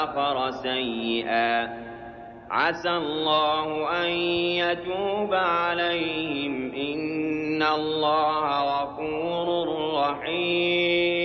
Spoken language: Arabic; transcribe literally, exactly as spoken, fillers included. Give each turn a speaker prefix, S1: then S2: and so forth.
S1: آخر سيئا عسى الله أن يتوب عليهم إن الله غفور رحيم.